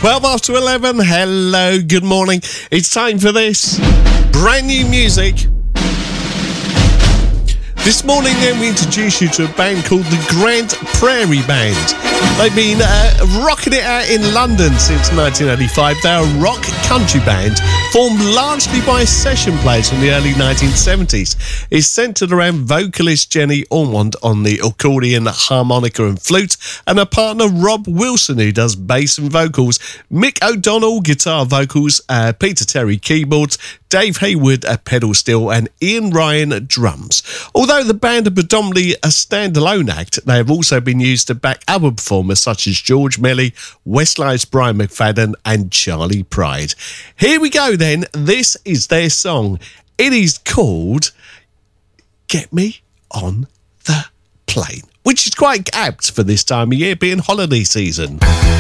12 after 11. Hello, good morning. It's time for this. Brand new music. This morning, then, we introduce you to a band called the Grand Prairie Band. They've been rocking it out in London since 1985. They're a rock country band formed largely by session players from the early 1970s. It's centred around vocalist Jenny Ormond on the accordion, harmonica and flute, and her partner Rob Wilson, who does bass and vocals, Mick O'Donnell, guitar vocals, Peter Terry, keyboards, Dave Hayward, pedal steel, and Ian Ryan, drums. Although the band are predominantly a standalone act, they have also been used to back other performers such as George Melly, Westlife's Brian McFadden, and Charlie Pride. Here we go then. This is their song. It is called Get Me on the Plane, which is quite apt for this time of year, being holiday season.